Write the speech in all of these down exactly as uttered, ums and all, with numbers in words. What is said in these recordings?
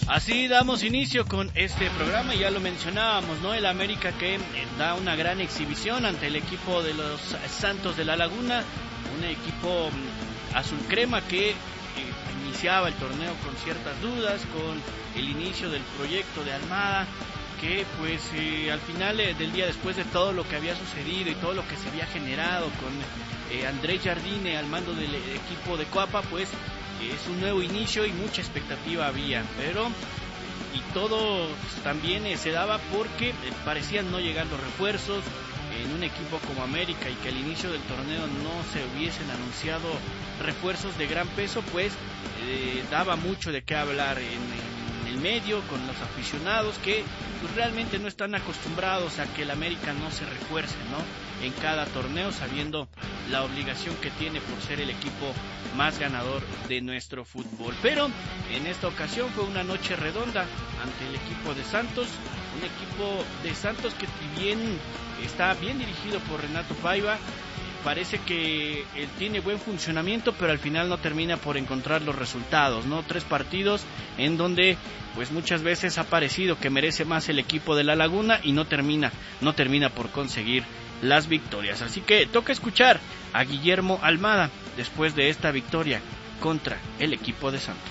Así damos inicio con este programa, ya lo mencionábamos, ¿no? El América que da una gran exhibición ante el equipo de los Santos de la Laguna, un equipo azul crema que eh, iniciaba el torneo con ciertas dudas, con el inicio del proyecto de Almada, que pues eh, al final eh, del día, después de todo lo que había sucedido y todo lo que se había generado con eh, Andrés Jardine al mando del equipo de Coapa, pues es un nuevo inicio y mucha expectativa había, pero y todo también eh, se daba porque eh, parecían no llegar los refuerzos en un equipo como América, y que al inicio del torneo no se hubiesen anunciado refuerzos de gran peso, pues eh, daba mucho de qué hablar en, en el medio, con los aficionados que pues, realmente no están acostumbrados a que el América no se refuerce, ¿no? En cada torneo, sabiendo la obligación que tiene por ser el equipo más ganador de nuestro fútbol. Pero en esta ocasión fue una noche redonda ante el equipo de Santos, un equipo de Santos que si bien está bien dirigido por Renato Paiva, parece que él tiene buen funcionamiento, pero al final no termina por encontrar los resultados, ¿no? Tres partidos en donde pues muchas veces ha parecido que merece más el equipo de La Laguna y no termina, no termina por conseguir las victorias. Así que toca escuchar a Guillermo Almada después de esta victoria contra el equipo de Santos.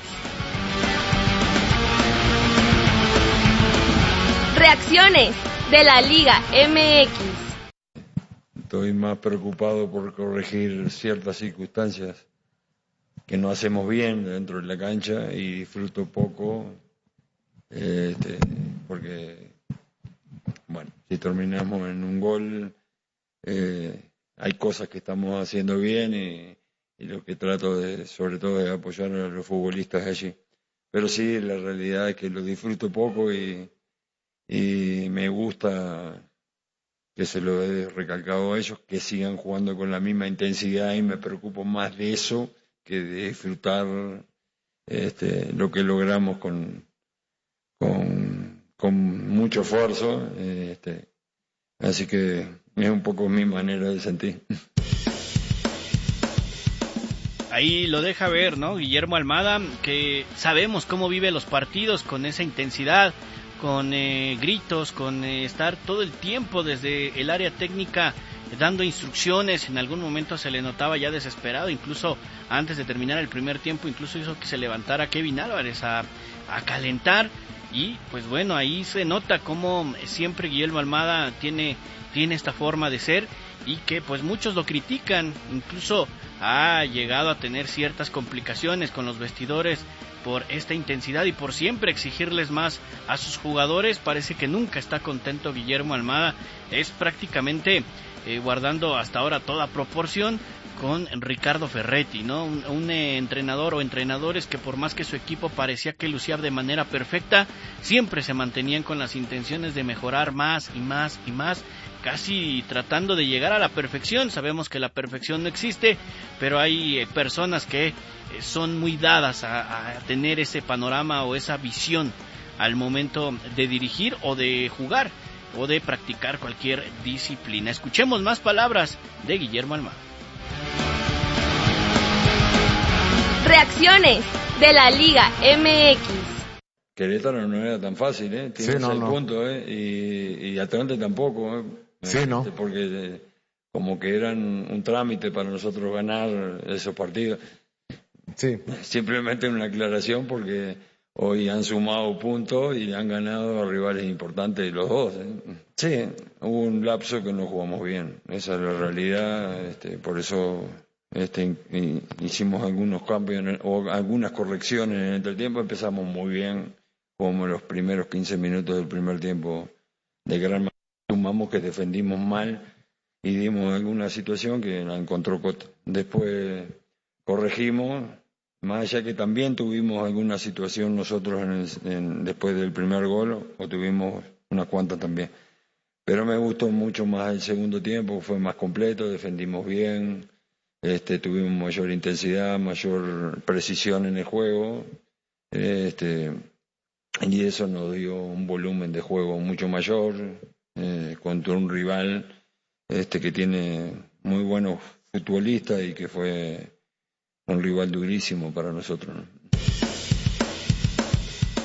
Reacciones de la Liga M X. Estoy más preocupado por corregir ciertas circunstancias que no hacemos bien dentro de la cancha y disfruto poco, este, porque, bueno, si terminamos en un gol, eh, hay cosas que estamos haciendo bien y, y lo que trato de, sobre todo, de apoyar a los futbolistas allí. Pero sí, la realidad es que lo disfruto poco y, y me gusta que se lo he recalcado a ellos, que sigan jugando con la misma intensidad, y me preocupo más de eso que de disfrutar este, lo que logramos con, con, con mucho esfuerzo. Este, así que es un poco mi manera de sentir. Ahí lo deja ver, ¿no? Guillermo Almada, que sabemos cómo vive los partidos con esa intensidad, con eh, gritos, con eh, estar todo el tiempo desde el área técnica dando instrucciones. En algún momento se le notaba ya desesperado, incluso antes de terminar el primer tiempo, incluso hizo que se levantara Kevin Álvarez a, a calentar. Y pues bueno, ahí se nota cómo siempre Guillermo Almada tiene, tiene esta forma de ser, y que pues muchos lo critican, incluso ha llegado a tener ciertas complicaciones con los vestidores por esta intensidad y por siempre exigirles más a sus jugadores. Parece que nunca está contento Guillermo Almada, es prácticamente eh, guardando hasta ahora toda proporción con Ricardo Ferretti, ¿no? Un, un eh, entrenador o entrenadores que por más que su equipo parecía que lucía de manera perfecta, siempre se mantenían con las intenciones de mejorar más y más y más, casi tratando de llegar a la perfección. Sabemos que la perfección no existe, pero hay eh, personas que eh, son muy dadas a, a tener ese panorama o esa visión al momento de dirigir o de jugar o de practicar cualquier disciplina. Escuchemos más palabras de Guillermo Almada. Reacciones de la Liga M X. Querétaro no era tan fácil, ¿eh? Tienes sí, no, el no. punto, ¿eh? Y, y Atlante tampoco, ¿eh? Sí, este, no. Porque eh, como que eran un trámite para nosotros ganar esos partidos. Sí. Simplemente una aclaración, porque hoy han sumado puntos y han ganado a rivales importantes los dos, ¿eh? Sí, hubo un lapso que no jugamos bien, esa es la realidad, este, por eso este, hicimos algunos cambios en el, o algunas correcciones en el entretiempo. Empezamos muy bien, como los primeros quince minutos del primer tiempo de gran manera. Sumamos que defendimos mal y dimos alguna situación que la encontró Cota. Después corregimos, más allá que también tuvimos alguna situación nosotros en el, en, después del primer gol, o tuvimos unas cuantas también. Pero me gustó mucho más el segundo tiempo, fue más completo, defendimos bien, este, tuvimos mayor intensidad, mayor precisión en el juego, este, y eso nos dio un volumen de juego mucho mayor, eh, contra un rival este, que tiene muy buenos futbolistas y que fue un rival durísimo para nosotros, ¿no?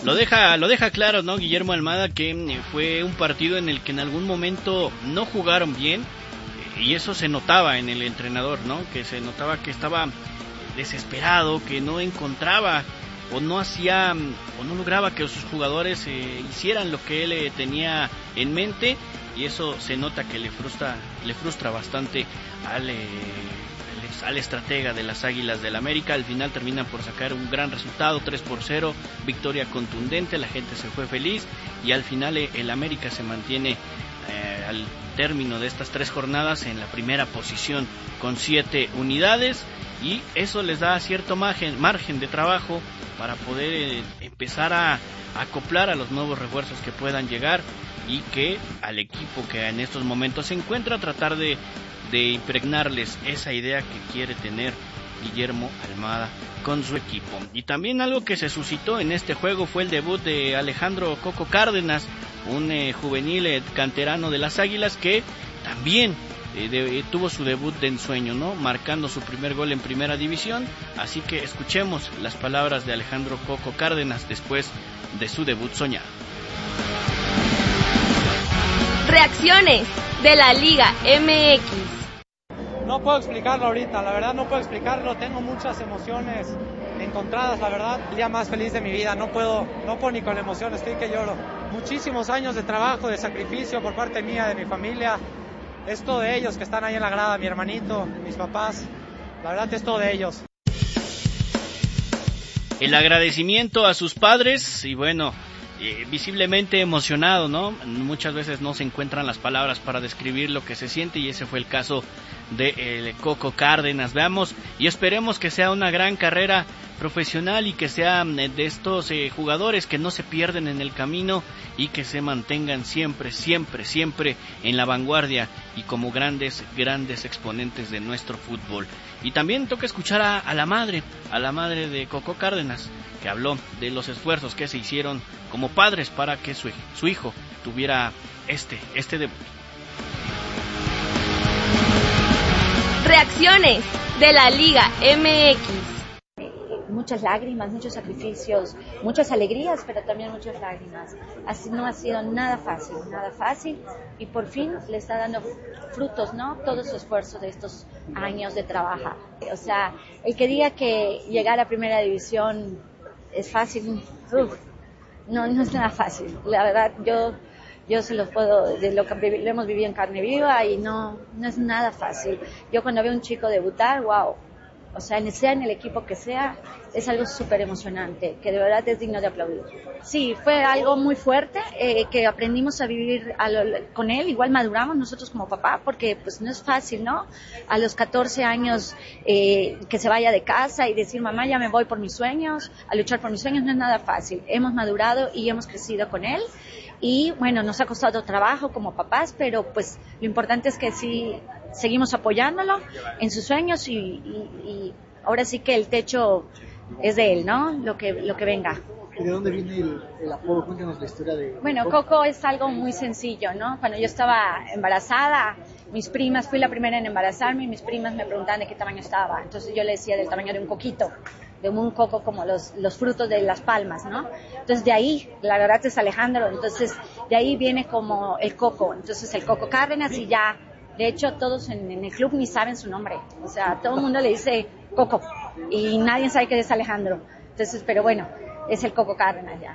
Lo deja, lo deja claro, ¿no? Guillermo Almada, que fue un partido en el que en algún momento no jugaron bien, y eso se notaba en el entrenador, ¿no? Que se notaba que estaba desesperado, que no encontraba o no hacía o no lograba que sus jugadores eh, hicieran lo que él eh, tenía en mente, y eso se nota que le frustra, le frustra bastante al eh, al estratega de las Águilas del América. Al final terminan por sacar un gran resultado, tres por cero, victoria contundente, la gente se fue feliz, y al final el América se mantiene eh, al término de estas tres jornadas en la primera posición con siete unidades, y eso les da cierto margen, margen de trabajo para poder eh, empezar a, a acoplar a los nuevos refuerzos que puedan llegar, y que al equipo que en estos momentos se encuentra tratar de de impregnarles esa idea que quiere tener Guillermo Almada con su equipo. Y también algo que se suscitó en este juego fue el debut de Alejandro Coco Cárdenas, un eh, juvenil eh, canterano de las Águilas, que también eh, de, eh, tuvo su debut de ensueño, ¿no? Marcando su primer gol en primera división. Así que escuchemos las palabras de Alejandro Coco Cárdenas después de su debut soñado. Reacciones de la Liga M X. No puedo explicarlo ahorita, la verdad no puedo explicarlo, tengo muchas emociones encontradas, la verdad, el día más feliz de mi vida, no puedo, no puedo ni con la emoción, estoy que lloro. Muchísimos años de trabajo, de sacrificio por parte mía, de mi familia, es todo de ellos que están ahí en la grada, mi hermanito, mis papás, la verdad es todo de ellos. El agradecimiento a sus padres, y bueno, eh, visiblemente emocionado, ¿no? Muchas veces no se encuentran las palabras para describir lo que se siente, y ese fue el caso de el Coco Cárdenas. Veamos y esperemos que sea una gran carrera profesional, y que sean de estos eh, jugadores que no se pierden en el camino y que se mantengan siempre, siempre, siempre en la vanguardia y como grandes, grandes exponentes de nuestro fútbol. Y también toca escuchar a, a la madre, a la madre de Coco Cárdenas, que habló de los esfuerzos que se hicieron como padres para que su, su hijo tuviera este, este debut. Reacciones de la Liga M X. Muchas lágrimas, muchos sacrificios, muchas alegrías, pero también muchas lágrimas. Así no ha sido nada fácil, nada fácil, y por fin le está dando frutos, ¿no? Todo su esfuerzo de estos años de trabajo. O sea, el que diga que llegar a primera división es fácil, uf, no, no es nada fácil. La verdad, yo, yo se los puedo, de lo que lo hemos vivido en carne viva, y no, no es nada fácil. Yo cuando veo a un chico debutar, wow. O sea, sea en el equipo que sea, es algo súper emocionante, que de verdad es digno de aplaudir. Sí, fue algo muy fuerte, eh, que aprendimos a vivir a lo, con él, igual maduramos nosotros como papá, porque pues no es fácil, ¿no? A los catorce años eh, que se vaya de casa y decir, mamá, ya me voy por mis sueños, a luchar por mis sueños, no es nada fácil. Hemos madurado y hemos crecido con él. Y bueno, nos ha costado trabajo como papás, pero pues lo importante es que sí seguimos apoyándolo en sus sueños, y, y, y ahora sí que el techo es de él, ¿no? Lo que, lo que venga. ¿Y de dónde viene el, el apodo? Cuéntanos la historia de... Bueno, Coco es algo muy sencillo, ¿no? Cuando yo estaba embarazada, mis primas, fui la primera en embarazarme, y mis primas me preguntaban de qué tamaño estaba. Entonces yo le decía del tamaño de un coquito, de un coco como los, los frutos de las palmas, ¿no? Entonces de ahí, la verdad es Alejandro, entonces de ahí viene como el Coco, entonces el Coco Cárdenas, y ya, de hecho todos en, en el club ni saben su nombre, o sea, todo el mundo le dice Coco, y nadie sabe que es Alejandro, entonces, pero bueno, es el Coco Cárdenas ya.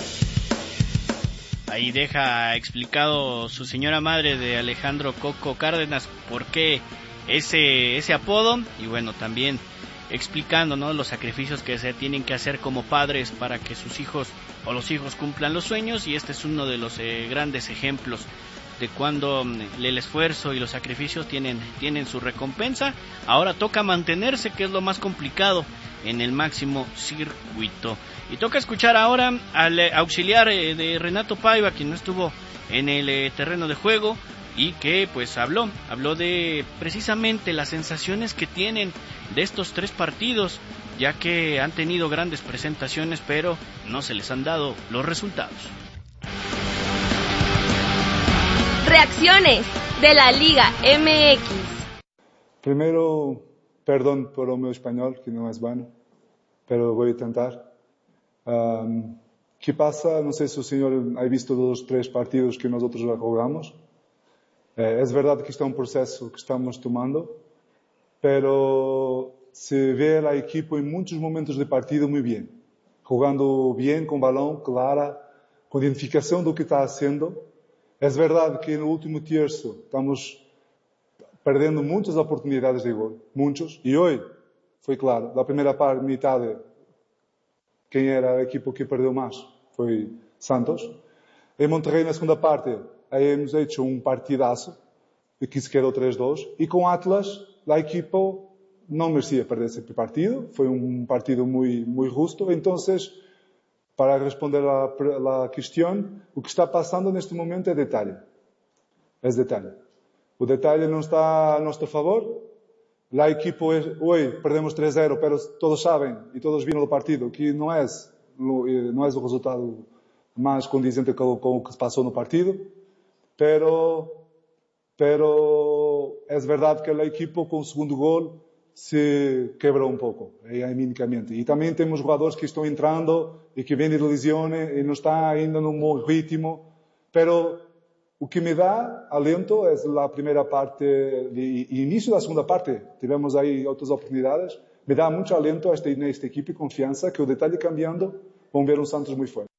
Ahí deja explicado su señora madre de Alejandro Coco Cárdenas por qué ese, ese apodo, y bueno, también explicando, ¿no?, los sacrificios que se tienen que hacer como padres para que sus hijos o los hijos cumplan los sueños, y este es uno de los eh, grandes ejemplos de cuando el esfuerzo y los sacrificios tienen, tienen su recompensa. Ahora toca mantenerse, que es lo más complicado en el máximo circuito. Y toca escuchar ahora al eh, auxiliar eh, de Renato Paiva, quien no estuvo en el eh, terreno de juego, y que pues habló, habló de precisamente las sensaciones que tienen de estos tres partidos, ya que han tenido grandes presentaciones, pero no se les han dado los resultados. Reacciones de la Liga M X. Primero, perdón por el meu español, que no es bueno, pero voy a intentar. Um, ¿Qué pasa? No sé si el señor ha visto los tres partidos que nosotros jugamos. Eh, es verdad que está un proceso que estamos tomando, pero se ve al equipo en muchos momentos de partido muy bien. Jugando bien, con balón, clara, con identificación de lo que está haciendo. Es verdad que en el último tercio estamos perdendo muchas oportunidades de gol, muchos, y hoy foi claro, da primeira parte, metade, quem era o equipo que perdeu mais foi Santos. Em Monterrey, na segunda parte, aí hemos hecho um partidaço, que se quedou três a dois, e com Atlas, a equipa não merecia perder esse partido, foi um partido muito, muito justo. Então, para responder à questão, o que está passando neste momento é detalhe. É detalhe. O detalhe não está a nosso favor. La equipo es, hoy perdemos tres a cero, pero todos saben y todos vieron el partido que no es, no es el resultado más condicente con, con lo que pasó en el partido, pero, pero es verdad que el equipo con el segundo gol se quebró un poco, eh, anímicamente. Y también tenemos jugadores que están entrando y que vienen de lesiones y no están ainda en un buen ritmo, pero o que me dá alento é a primeira parte e início da segunda parte. Tivemos aí outras oportunidades. Me dá muito alento a esta, esta equipe e confiança que o detalhe cambiando, vamos ver un Santos muy fuerte.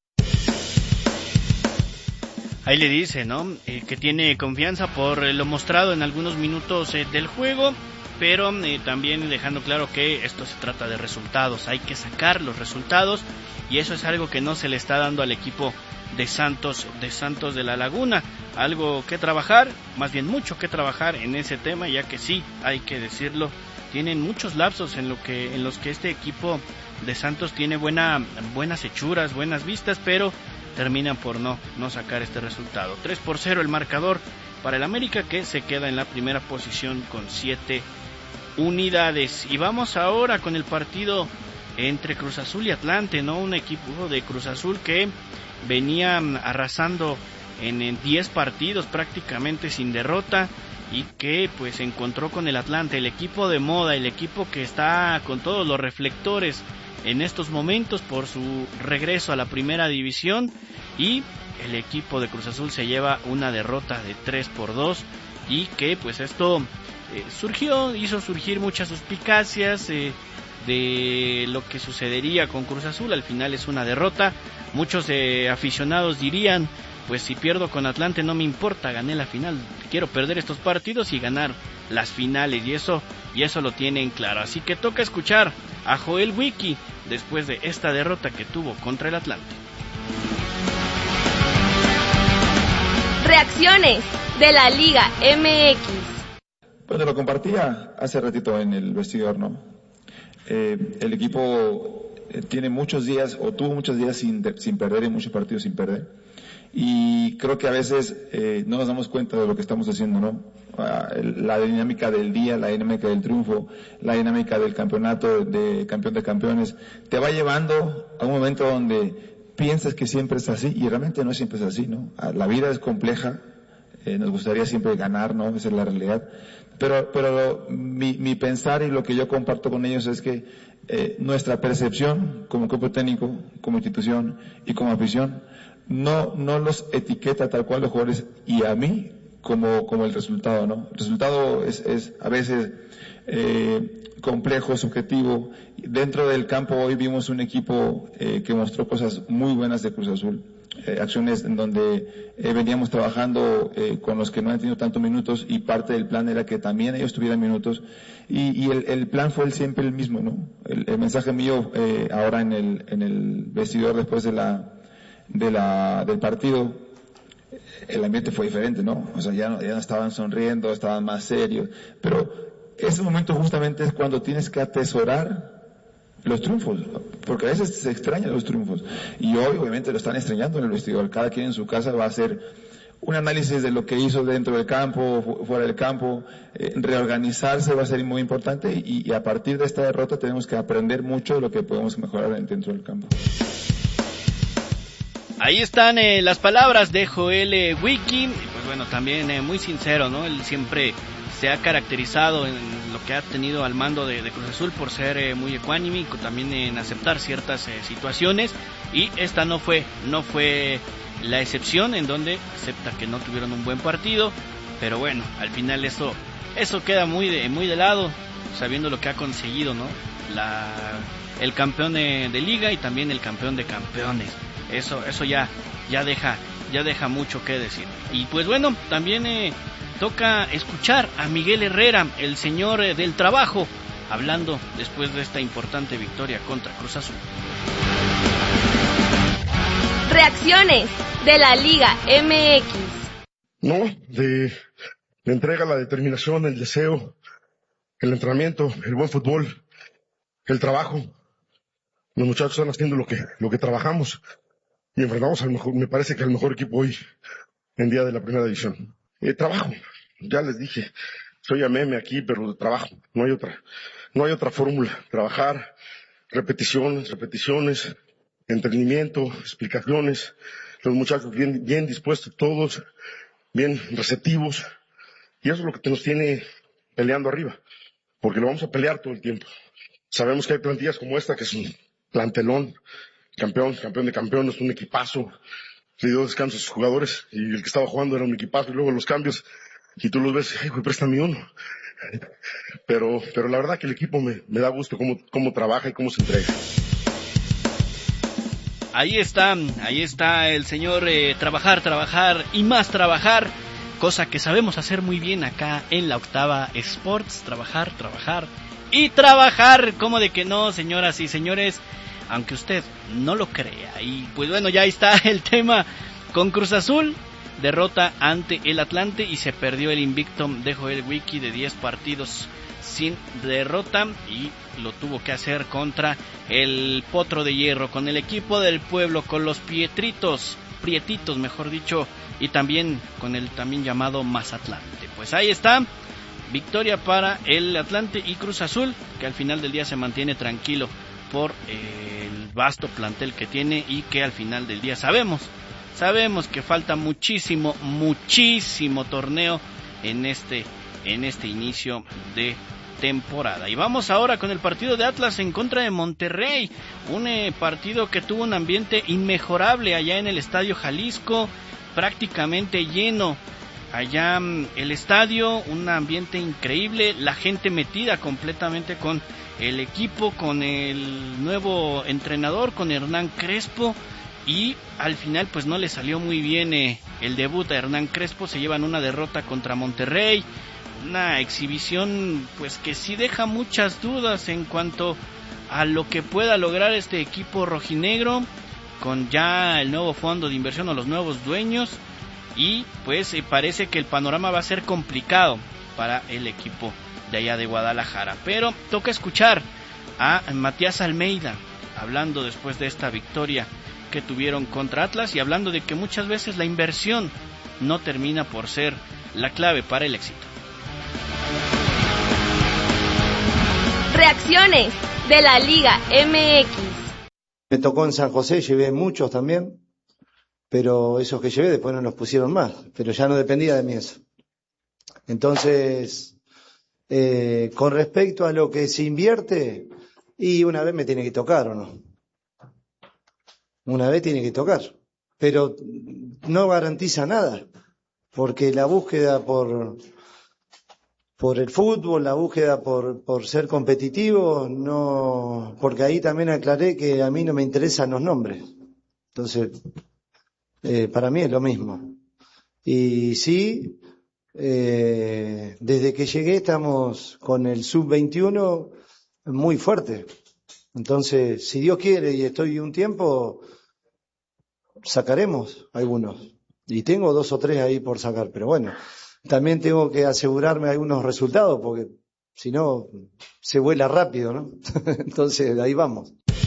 Ahí le dice, ¿no? Eh, que tiene confianza por eh, lo mostrado en algunos minutos eh, del juego, pero eh, también dejando claro que esto se trata de resultados. Hay que sacar los resultados y eso es algo que no se le está dando al equipo de Santos, de Santos de la Laguna. Algo que trabajar, más bien mucho que trabajar en ese tema, ya que sí, hay que decirlo, tienen muchos lapsos en lo que en los que este equipo de Santos tiene buena, buenas hechuras, buenas vistas, pero terminan por no, no sacar este resultado. tres por cero el marcador para el América, que se queda en la primera posición con siete unidades. Y vamos ahora con el partido entre Cruz Azul y Atlante, ¿no? Un equipo de Cruz Azul que venía arrasando en diez partidos prácticamente sin derrota y que pues se encontró con el Atlante, el equipo de moda, el equipo que está con todos los reflectores en estos momentos por su regreso a la primera división, y el equipo de Cruz Azul se lleva una derrota de tres por dos y que pues esto eh, surgió, hizo surgir muchas suspicacias eh, de lo que sucedería con Cruz Azul. Al final es una derrota. Muchos eh, aficionados dirían, pues si pierdo con Atlante no me importa, gané la final, quiero perder estos partidos y ganar las finales, y eso y eso lo tienen claro. Así que toca escuchar a Joel Wiki después de esta derrota que tuvo contra el Atlante. Reacciones de la Liga M X. Bueno, lo compartía hace ratito en el vestidor, ¿no? Eh, el equipo eh, tiene muchos días, o tuvo muchos días sin, de, sin perder, y muchos partidos sin perder. Y creo que a veces eh, no nos damos cuenta de lo que estamos haciendo, ¿no? La dinámica del día, la dinámica del triunfo, la dinámica del campeonato, de campeón de campeones, te va llevando a un momento donde piensas que siempre es así, y realmente no siempre es así, ¿no? La vida es compleja, eh, nos gustaría siempre ganar, ¿no? Esa es la realidad. Pero, pero mi, mi pensar y lo que yo comparto con ellos es que eh, nuestra percepción como cuerpo técnico, como institución y como afición, no, no los etiqueta tal cual los jugadores y a mí como, como el resultado, ¿no? El resultado es, es a veces eh, complejo, subjetivo. Dentro del campo hoy vimos un equipo eh, que mostró cosas muy buenas de Cruz Azul. Eh, acciones en donde eh, veníamos trabajando eh, con los que no han tenido tantos minutos, y parte del plan era que también ellos tuvieran minutos, y, y el, el plan fue el, siempre el mismo, ¿no? El, el mensaje mío eh, ahora en el, en el vestidor después de la, de la, del partido, el ambiente fue diferente, ¿no? O sea, ya no, ya no estaban sonriendo, estaban más serios, pero ese momento justamente es cuando tienes que atesorar los triunfos, porque a veces se extrañan los triunfos, y hoy obviamente lo están extrañando en el vestidor. Cada quien en su casa va a hacer un análisis de lo que hizo dentro del campo, fuera del campo, eh, reorganizarse va a ser muy importante, y, y a partir de esta derrota tenemos que aprender mucho de lo que podemos mejorar dentro del campo. Ahí están eh, las palabras de Joel eh, Wiki. Pues pues bueno, también eh, muy sincero, ¿no? Él siempre se ha caracterizado en lo que ha tenido al mando de, de Cruz Azul por ser eh, muy ecuánime, también en aceptar ciertas eh, situaciones, y esta no fue, no fue la excepción, en donde acepta que no tuvieron un buen partido, pero bueno, al final eso, eso queda muy de, muy de lado, sabiendo lo que ha conseguido, ¿no? La, el campeón de, de liga y también el campeón de campeones. Eso, eso ya, ya deja, ya deja mucho que decir. Y pues bueno, también eh, toca escuchar a Miguel Herrera, el señor eh, del trabajo, hablando después de esta importante victoria contra Cruz Azul. Reacciones de la Liga M X. No, de la entrega, la determinación, el deseo, el entrenamiento, el buen fútbol, el trabajo. Los muchachos están haciendo lo que, lo que trabajamos y enfrentamos al mejor, me parece que al mejor equipo hoy en día de la primera división. Eh, trabajo, ya les dije, soy a meme aquí, pero de trabajo, no hay otra, no hay otra fórmula. Trabajar, repeticiones, repeticiones, entendimiento, explicaciones, los muchachos bien, bien dispuestos todos, bien receptivos, y eso es lo que nos tiene peleando arriba, porque lo vamos a pelear todo el tiempo. Sabemos que hay plantillas como esta, que es un plantelón, campeón, campeón de campeones, un equipazo, le dio descanso a sus jugadores, y el que estaba jugando era un equipazo, y luego los cambios, y tú los ves, ay, güey, préstame uno. Pero, pero la verdad que el equipo me, me da gusto cómo, cómo trabaja y cómo se entrega. Ahí está, ahí está el señor eh, trabajar, trabajar y más trabajar, cosa que sabemos hacer muy bien acá en la Octava Sports, trabajar, trabajar y trabajar, como de que no, señoras y señores, aunque usted no lo crea. Y pues bueno, ya está el tema con Cruz Azul, derrota ante el Atlante y se perdió el invicto de Joel Wiki de diez partidos sin derrota, y lo tuvo que hacer contra el Potro de Hierro, con el equipo del pueblo, con los Pietritos, Prietitos mejor dicho, y también con el también llamado Mazatlante. Pues ahí está, victoria para el Atlante y Cruz Azul, que al final del día se mantiene tranquilo por eh, el vasto plantel que tiene, y que al final del día sabemos, sabemos que falta muchísimo, muchísimo torneo en este, en este inicio de temporada. Y vamos ahora con el partido de Atlas en contra de Monterrey, un eh, partido que tuvo un ambiente inmejorable allá en el Estadio Jalisco, prácticamente lleno allá mm, el estadio, un ambiente increíble, la gente metida completamente con el equipo, con el nuevo entrenador, con Hernán Crespo, y al final pues no le salió muy bien eh, el debut a Hernán Crespo. Se llevan una derrota contra Monterrey, una exhibición pues que sí deja muchas dudas en cuanto a lo que pueda lograr este equipo rojinegro con ya el nuevo fondo de inversión o los nuevos dueños, y pues eh, parece que el panorama va a ser complicado para el equipo de allá de Guadalajara. Pero toca escuchar a Matías Almeida hablando después de esta victoria que tuvieron contra Atlas, y hablando de que muchas veces la inversión no termina por ser la clave para el éxito. Reacciones de la Liga M X. Me tocó en San José, llevé muchos también, pero esos que llevé después no los pusieron más, pero ya no dependía de mí eso. Entonces, eh, con respecto a lo que se invierte, y una vez me tiene que tocar, ¿o no? Una vez tiene que tocar, pero no garantiza nada, porque la búsqueda por por el fútbol, la búsqueda por por ser competitivo, no, porque ahí también aclaré que a mí no me interesan los nombres, entonces eh, para mí es lo mismo. Y sí, eh, desde que llegué estamos con el sub veintiuno muy fuerte. Entonces, si Dios quiere y estoy un tiempo, sacaremos algunos. Y tengo dos o tres ahí por sacar, pero bueno, también tengo que asegurarme algunos resultados, porque si no, se vuela rápido, ¿no? Entonces, ahí vamos.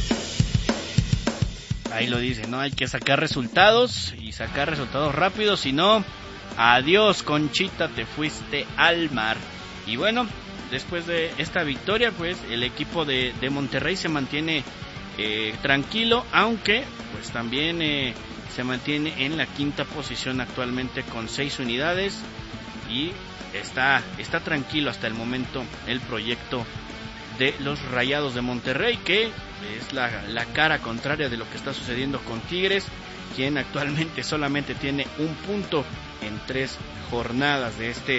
Ahí lo dice, ¿no? Hay que sacar resultados y sacar resultados rápidos, si no, adiós, Conchita, te fuiste al mar. Y bueno, después de esta victoria, pues el equipo de, de Monterrey se mantiene eh, tranquilo, aunque pues también eh, se mantiene en la quinta posición actualmente con seis unidades y está, está tranquilo hasta el momento el proyecto de los Rayados de Monterrey, que es la, la cara contraria de lo que está sucediendo con Tigres, quien actualmente solamente tiene un punto en tres jornadas de este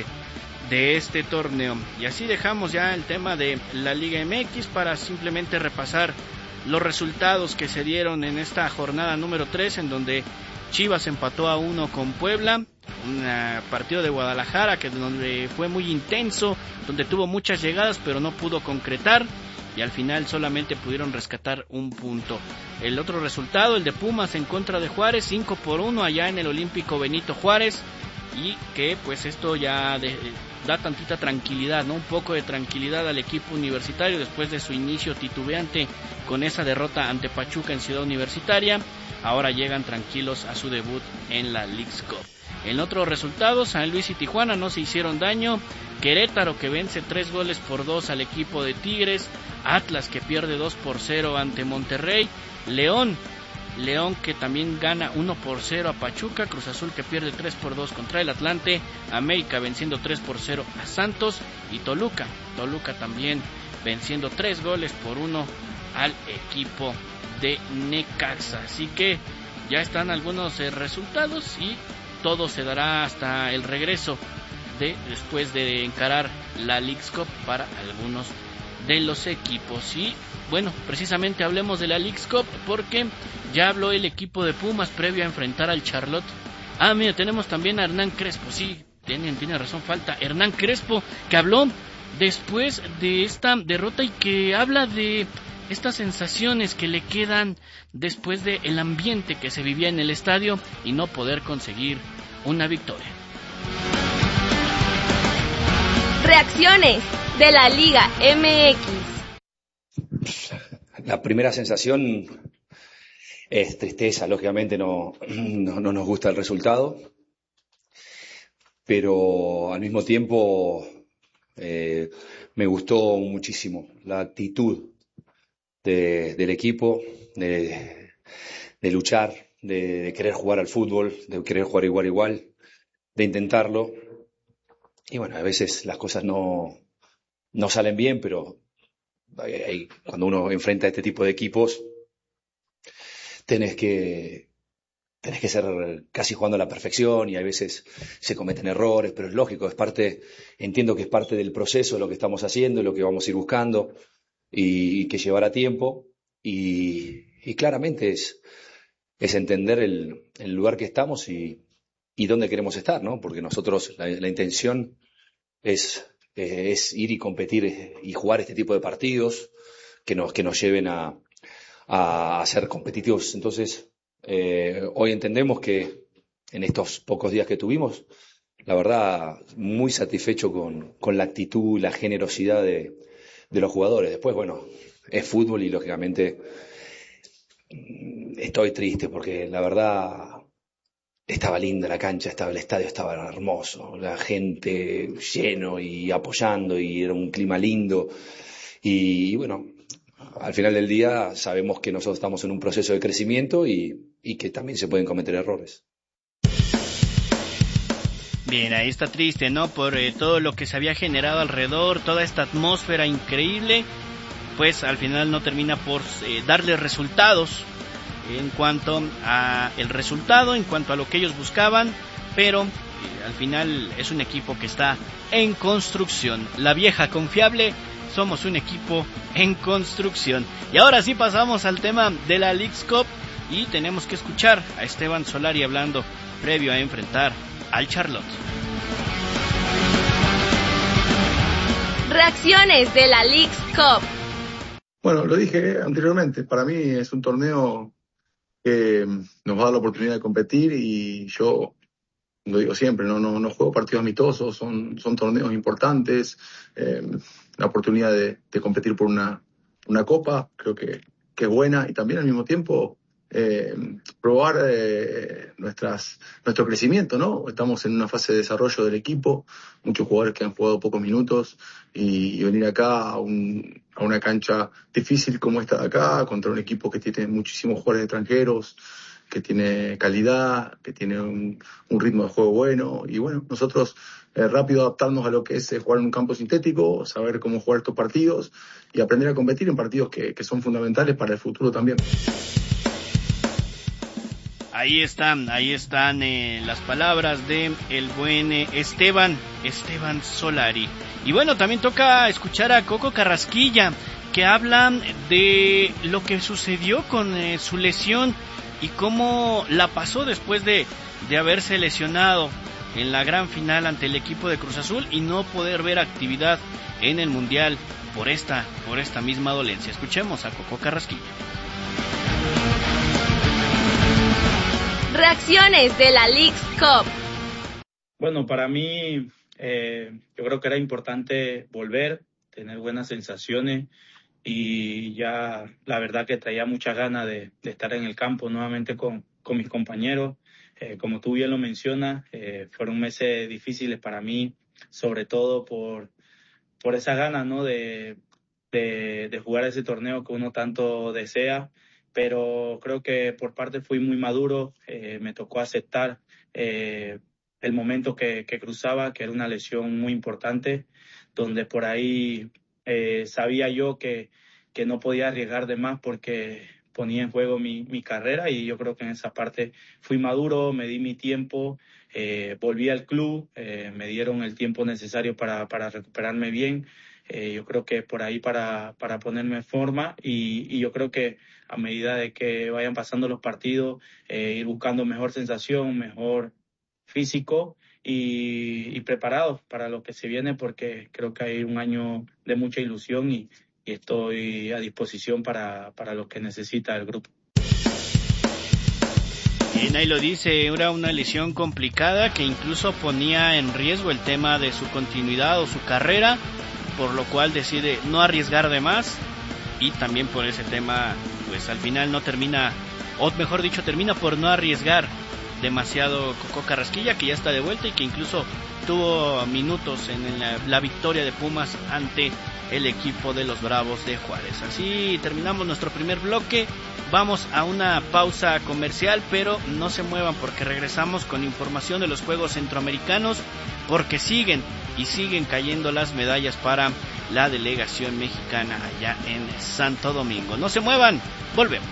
de este torneo. Y así dejamos ya el tema de la Liga M X para simplemente repasar los resultados que se dieron en esta jornada número tres, en donde Chivas empató a uno con Puebla, un partido de Guadalajara que donde fue muy intenso, donde tuvo muchas llegadas pero no pudo concretar y al final solamente pudieron rescatar un punto. El otro resultado, el de Pumas en contra de Juárez, cinco por uno allá en el Olímpico Benito Juárez, y que pues esto ya de, da tantita tranquilidad, ¿no? Un poco de tranquilidad al equipo universitario después de su inicio titubeante con esa derrota ante Pachuca en Ciudad Universitaria. Ahora llegan tranquilos a su debut en la Leagues Cup. En otros resultados, San Luis y Tijuana no se hicieron daño. Querétaro que vence tres goles por dos al equipo de Tigres. Atlas que pierde dos por cero ante Monterrey. León León que también gana uno por cero a Pachuca. Cruz Azul que pierde tres por dos contra el Atlante. América venciendo tres por cero a Santos. Y Toluca, Toluca también venciendo tres goles por uno al equipo de Necaxa. Así que ya están algunos eh, resultados y todo se dará hasta el regreso de después de encarar la Leagues Cup para algunos de los equipos. Y bueno, precisamente hablemos de la Leagues Cup porque ya habló el equipo de Pumas previo a enfrentar al Charlotte. Ah, mira, tenemos también a Hernán Crespo. Sí, tienen, tiene razón, falta Hernán Crespo, que habló después de esta derrota y que habla de estas sensaciones que le quedan después de el ambiente que se vivía en el estadio y no poder conseguir una victoria. Reacciones de la Liga M X. La primera sensación es tristeza, lógicamente no, no, no nos gusta el resultado, pero al mismo tiempo eh, me gustó muchísimo la actitud de, del equipo, de, de luchar, de, de querer jugar al fútbol, de querer jugar igual a igual, de intentarlo. Y bueno, a veces las cosas no, no salen bien, pero hay, cuando uno enfrenta a este tipo de equipos, tenés que, tenés que ser casi jugando a la perfección y a veces se cometen errores, pero es lógico, es parte, entiendo que es parte del proceso de lo que estamos haciendo, lo que vamos a ir buscando y, y que llevará tiempo y, y claramente es, es entender el, el lugar que estamos y, y dónde queremos estar, ¿no? Porque nosotros, la, la intención es, eh, es ir y competir y jugar este tipo de partidos que nos, que nos lleven a, a, a ser competitivos. Entonces, eh, hoy entendemos que en estos pocos días que tuvimos, la verdad, muy satisfecho con, con la actitud, la generosidad de, de los jugadores. Después, bueno, es fútbol y lógicamente estoy triste porque la verdad estaba linda la cancha, estaba el estadio, estaba hermoso, la gente lleno y apoyando y era un clima lindo y, y bueno, al final del día sabemos que nosotros estamos en un proceso de crecimiento y, y que también se pueden cometer errores. Bien, ahí está triste, ¿no? Por eh, todo lo que se había generado alrededor, toda esta atmósfera increíble, pues al final no termina por eh, darle resultados en cuanto a el resultado, en cuanto a lo que ellos buscaban, pero eh, al final es un equipo que está en construcción. La vieja confiable, somos un equipo en construcción. Y ahora sí pasamos al tema de la Leagues Cup y tenemos que escuchar a Esteban Solari hablando previo a enfrentar al Charlotte. Reacciones de la Leagues Cup. Bueno, lo dije anteriormente, para mí es un torneo que nos va a dar la oportunidad de competir y yo lo digo siempre, no no no juego partidos amistosos, son son torneos importantes, eh, la oportunidad de, de competir por una una copa creo que que es buena y también al mismo tiempo eh, probar eh, nuestras, nuestro crecimiento, ¿no? Estamos en una fase de desarrollo del equipo, muchos jugadores que han jugado pocos minutos y, y venir acá a, un, a una cancha difícil como esta de acá, contra un equipo que tiene muchísimos jugadores extranjeros, que tiene calidad, que tiene un, un ritmo de juego bueno y bueno, nosotros eh, rápido adaptarnos a lo que es eh, jugar en un campo sintético, saber cómo jugar estos partidos y aprender a competir en partidos que, que son fundamentales para el futuro también. Ahí están, ahí están eh, las palabras de el buen eh, Esteban, Esteban Solari. Y bueno, también toca escuchar a Coco Carrasquilla, que habla de lo que sucedió con eh, su lesión y cómo la pasó después de, de haberse lesionado en la gran final ante el equipo de Cruz Azul y no poder ver actividad en el Mundial por esta, por esta misma dolencia. Escuchemos a Coco Carrasquilla. Reacciones de la Leagues Cup. Bueno, para mí eh, yo creo que era importante volver, tener buenas sensaciones y ya la verdad que traía muchas ganas de, de estar en el campo nuevamente con, con mis compañeros. Eh, como tú bien lo mencionas, eh, fueron meses difíciles para mí, sobre todo por, por esa ganas, ¿no? de, de, de jugar ese torneo que uno tanto desea. Pero creo que por parte fui muy maduro, eh, me tocó aceptar eh, el momento que, que cruzaba, que era una lesión muy importante, donde por ahí eh, sabía yo que, que no podía arriesgar de más porque ponía en juego mi, mi carrera y yo creo que en esa parte fui maduro, me di mi tiempo, eh, volví al club, eh, me dieron el tiempo necesario para, para recuperarme bien. Eh, yo creo que por ahí para, para ponerme en forma y, y yo creo que a medida de que vayan pasando los partidos, eh, ir buscando mejor sensación, mejor físico y, y preparados para lo que se viene porque creo que hay un año de mucha ilusión y, y estoy a disposición para, para lo que necesita el grupo. Bien, ahí lo dice, era una lesión complicada que incluso ponía en riesgo el tema de su continuidad o su carrera, por lo cual decide no arriesgar de más y también por ese tema pues al final no termina, o mejor dicho termina por no arriesgar demasiado Coco Carrasquilla, que ya está de vuelta y que incluso tuvo minutos en la, la victoria de Pumas ante el equipo de los Bravos de Juárez. Así terminamos nuestro primer bloque, vamos a una pausa comercial, pero no se muevan porque regresamos con información de los Juegos Centroamericanos, porque siguen y siguen cayendo las medallas para la delegación mexicana allá en Santo Domingo. No se muevan, volvemos.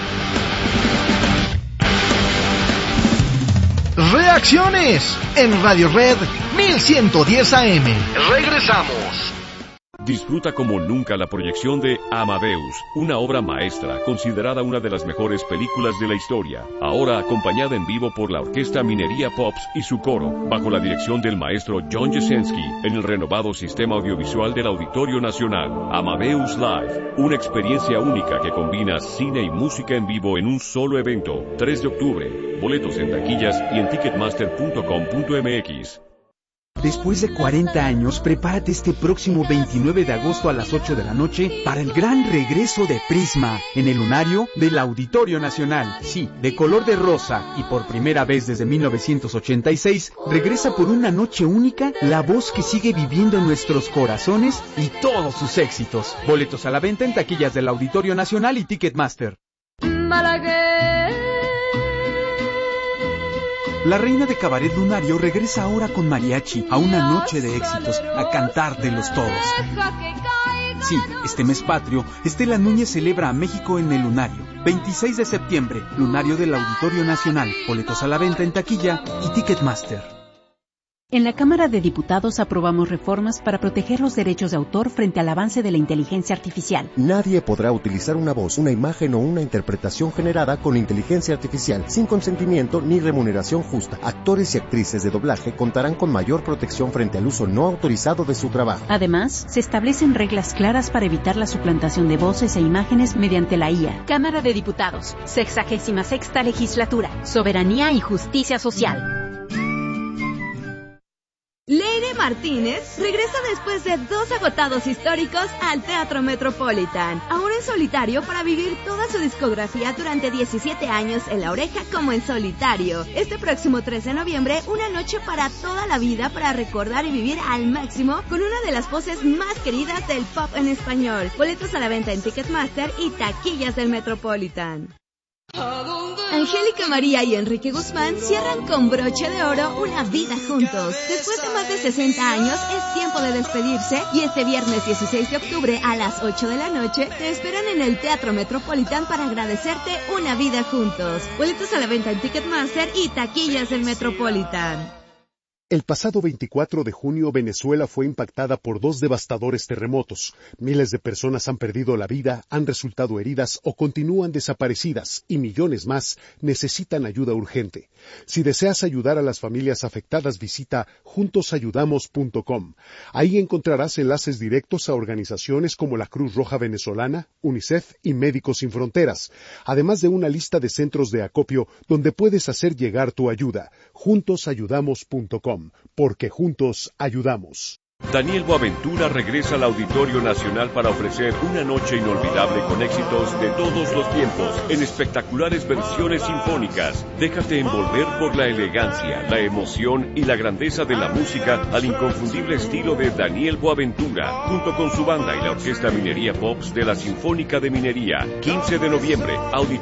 Reacciones en Radio Red mil ciento diez A M. Regresamos. Disfruta como nunca la proyección de Amadeus, una obra maestra considerada una de las mejores películas de la historia, ahora acompañada en vivo por la Orquesta Minería Pops y su coro, bajo la dirección del maestro John Jesensky, en el renovado sistema audiovisual del Auditorio Nacional. Amadeus Live, una experiencia única que combina cine y música en vivo en un solo evento, tres de octubre, boletos en taquillas y en ticketmaster punto com punto m x. Después de cuarenta años, prepárate este próximo veintinueve de agosto a las ocho de la noche para el gran regreso de Prisma en el lunario del Auditorio Nacional. Sí, de color de rosa y por primera vez desde mil novecientos ochenta y seis, regresa por una noche única la voz que sigue viviendo en nuestros corazones y todos sus éxitos. Boletos a la venta en taquillas del Auditorio Nacional y Ticketmaster. Malagueña. La reina de cabaret lunario regresa ahora con mariachi a una noche de éxitos, a cantártelos todos. Sí, este mes patrio, Estela Núñez celebra a México en el lunario. veintiséis de septiembre, lunario del Auditorio Nacional. Boletos a la venta en taquilla y Ticketmaster. En la Cámara de Diputados aprobamos reformas para proteger los derechos de autor frente al avance de la inteligencia artificial. Nadie podrá utilizar una voz, una imagen o una interpretación generada con inteligencia artificial sin consentimiento ni remuneración justa. Actores y actrices de doblaje contarán con mayor protección frente al uso no autorizado de su trabajo. Además, se establecen reglas claras para evitar la suplantación de voces e imágenes mediante la I A. Cámara de Diputados, sexagésima sexta legislatura, soberanía y justicia social. Lady Martínez regresa después de dos agotados históricos al Teatro Metropolitan, ahora en solitario para vivir toda su discografía durante diecisiete años en La Oreja como en solitario. Este próximo tres de noviembre, una noche para toda la vida para recordar y vivir al máximo con una de las voces más queridas del pop en español. Boletos a la venta en Ticketmaster y taquillas del Metropolitan. Angélica María y Enrique Guzmán cierran con broche de oro una vida juntos. Después de más de sesenta años es tiempo de despedirse y este viernes dieciséis de octubre a las ocho de la noche te esperan en el Teatro Metropolitan para agradecerte una vida juntos. Boletos a la venta en Ticketmaster y taquillas del Metropolitan. El pasado veinticuatro de junio, Venezuela fue impactada por dos devastadores terremotos. Miles de personas han perdido la vida, han resultado heridas o continúan desaparecidas, y millones más necesitan ayuda urgente. Si deseas ayudar a las familias afectadas, visita juntos ayudamos punto com. Ahí encontrarás enlaces directos a organizaciones como la Cruz Roja Venezolana, UNICEF y Médicos Sin Fronteras, además de una lista de centros de acopio donde puedes hacer llegar tu ayuda. juntos ayudamos punto com. Porque juntos ayudamos. Daniel Boaventura regresa al Auditorio Nacional para ofrecer una noche inolvidable con éxitos de todos los tiempos, en espectaculares versiones sinfónicas. Déjate envolver por la elegancia, la emoción y la grandeza de la música al inconfundible estilo de Daniel Boaventura, junto con su banda y la Orquesta Minería Pops de la Sinfónica de Minería. quince de noviembre, Auditorio